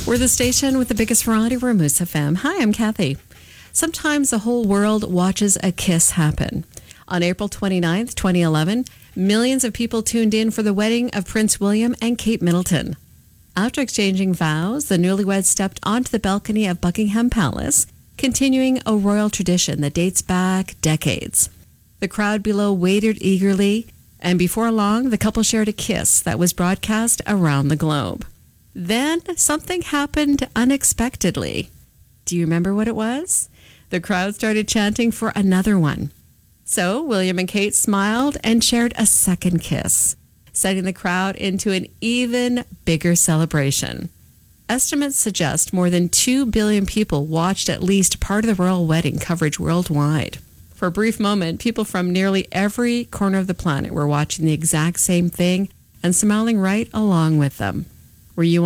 We're the station with the biggest variety. We're Moose FM. Hi, I'm Kathy. Sometimes the whole world watches a kiss happen. On April 29th, 2011, millions of people tuned in for the wedding of Prince William and Kate Middleton. After exchanging vows, the newlyweds stepped onto the balcony of Buckingham Palace, continuing a royal tradition that dates back decades. The crowd below waited eagerly, and before long, the couple shared a kiss that was broadcast around the globe. Then something happened unexpectedly. Do you remember what it was? The crowd started chanting for another one. So William and Kate smiled and shared a second kiss, setting the crowd into an even bigger celebration. Estimates suggest more than 2 billion people watched at least part of the royal wedding coverage worldwide. For a brief moment, people from nearly every corner of the planet were watching the exact same thing and smiling right along with them. Were you